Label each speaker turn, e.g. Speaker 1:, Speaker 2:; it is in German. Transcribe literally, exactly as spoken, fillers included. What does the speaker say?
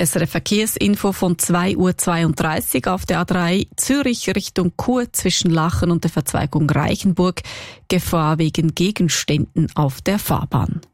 Speaker 1: S R F Verkehrsinfo von zwei Uhr zweiunddreißig auf der A drei Zürich Richtung Chur zwischen Lachen und der Verzweigung Reichenburg. Gefahr wegen Gegenständen auf der Fahrbahn.